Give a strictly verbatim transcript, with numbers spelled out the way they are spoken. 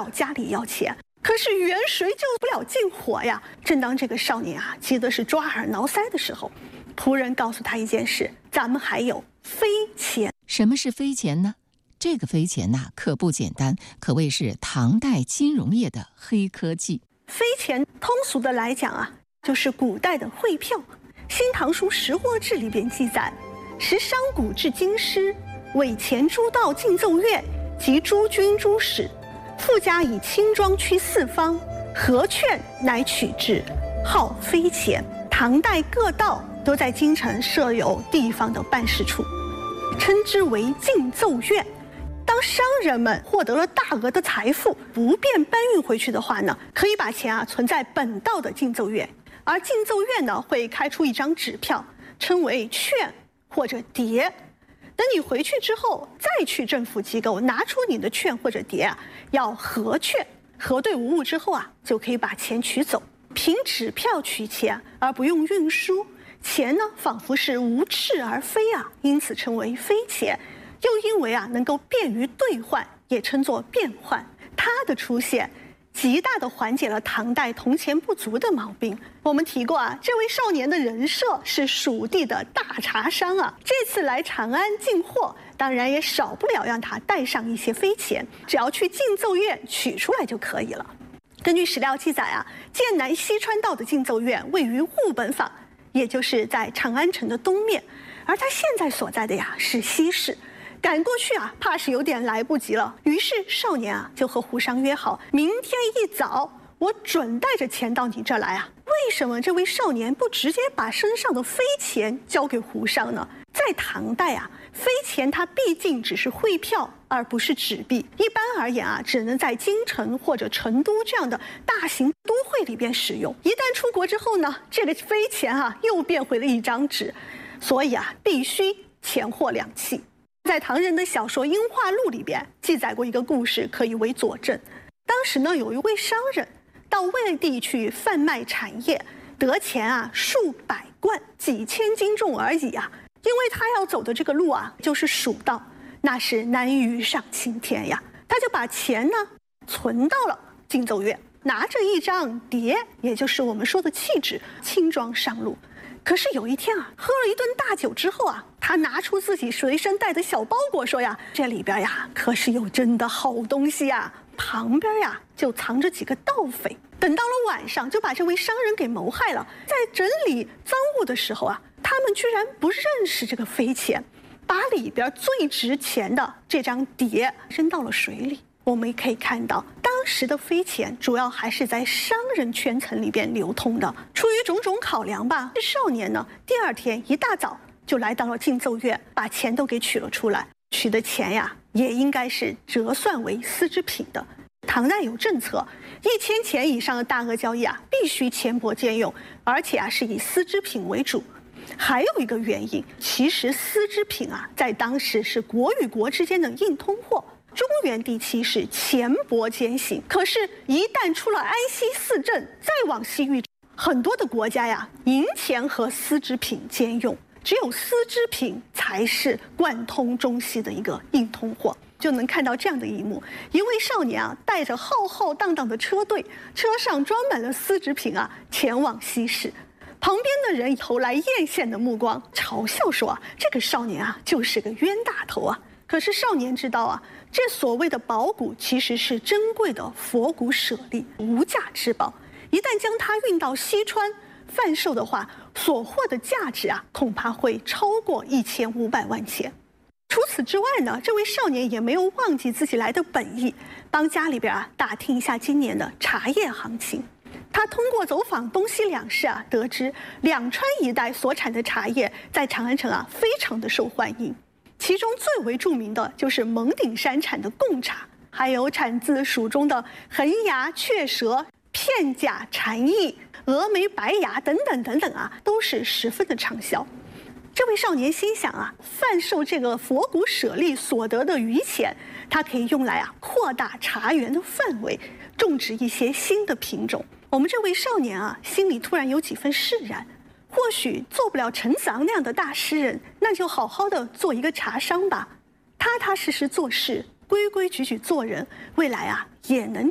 找家里要钱。可是远水救不了近火呀！正当这个少年啊急得是抓耳挠腮的时候，仆人告诉他一件事：咱们还有飞钱。 什么是飞钱呢？这个飞钱呐、啊，可不简单，可谓是唐代金融业的黑科技。 飞钱通俗的来讲啊，就是古代的汇票。《新唐书·识货志》里边记载：时商贾至京师，委钱诸道进奏乐及诸军诸使。附加以轻装驱四方，合券乃取之，号飞钱。唐代各道都在京城设有地方的办事处，称之为进奏院。当商人们获得了大额的财富，不便搬运回去的话呢，可以把钱啊存在本道的进奏院，而进奏院呢会开出一张纸票，称为券或者牒。等你回去之后，再去政府机构拿出你的券或者牒啊，要核券，核对无误之后啊，就可以把钱取走。凭纸票取钱而不用运输，钱呢仿佛是无翅而飞啊，因此称为飞钱。又因为啊能够便于兑换，也称作变换。它的出现极大地缓解了唐代铜钱不足的毛病。我们提过啊，这位少年的人设是蜀地的大茶商啊，这次来长安进货，当然也少不了让他带上一些飞钱，只要去进奏院取出来就可以了。根据史料记载啊，剑南西川道的进奏院位于务本坊，也就是在长安城的东面，而他现在所在的呀是西市。赶过去啊，怕是有点来不及了。于是少年啊就和胡商约好，明天一早我准带着钱到你这儿来啊。为什么这位少年不直接把身上的飞钱交给胡商呢？在唐代啊，飞钱它毕竟只是汇票，而不是纸币。一般而言啊，只能在京城或者成都这样的大型都会里边使用。一旦出国之后呢，这个飞钱啊又变回了一张纸，所以啊，必须钱货两讫。在唐人的小说《樱花录》里边记载过一个故事，可以为佐证。当时呢，有一位商人到外地去贩卖产业，得钱啊数百贯，几千斤重而已啊。因为他要走的这个路啊，就是蜀道，那是难于上青天呀。他就把钱呢存到了进奏院，拿着一张牒，也就是我们说的契纸，轻装上路。可是有一天啊，喝了一顿大酒之后啊，他拿出自己随身带的小包裹，说呀，这里边呀可是有真的好东西呀。旁边呀就藏着几个盗匪，等到了晚上就把这位商人给谋害了。在整理赃物的时候啊，他们居然不认识这个飞钱，把里边最值钱的这张牒扔到了水里。我们也可以看到，当时的飞钱主要还是在商人圈层里边流通的。出于种种考量吧，这少年呢，第二天一大早就来到了进奏院，把钱都给取了出来。取的钱呀，也应该是折算为丝织品的。唐代有政策，一千钱以上的大额交易啊，必须钱帛兼用，而且啊是以丝织品为主。还有一个原因，其实丝织品啊，在当时是国与国之间的硬通货。中原地区是钱帛兼行，可是，一旦出了安西四镇，再往西域，很多的国家呀，银钱和丝织品兼用，只有丝织品才是贯通中西的一个硬通货。就能看到这样的一幕：一位少年啊，带着浩浩荡荡的车队，车上装满了丝织品啊，前往西市。旁边的人投来艳羡的目光，嘲笑说啊，这个少年啊，就是个冤大头啊。可是少年知道啊，这所谓的宝骨其实是珍贵的佛骨舍利，无价之宝。一旦将它运到西川贩售的话，所获的价值啊，恐怕会超过一千五百万钱。除此之外呢，这位少年也没有忘记自己来的本意，帮家里边啊打听一下今年的茶叶行情。他通过走访东西两市啊，得知两川一带所产的茶叶在长安城啊非常的受欢迎。其中最为著名的就是蒙顶山产的贡茶，还有产自蜀中的横芽、雀舌、片甲、蝉翼、峨眉白牙等等等等啊，都是十分的畅销。这位少年心想啊，贩售这个佛骨舍利所得的余钱，他可以用来啊扩大茶园的范围，种植一些新的品种。我们这位少年啊，心里突然有几分释然。或许做不了陈子昂那样的大诗人，那就好好的做一个茶商吧，踏踏实实做事，规规矩矩做人，未来啊也能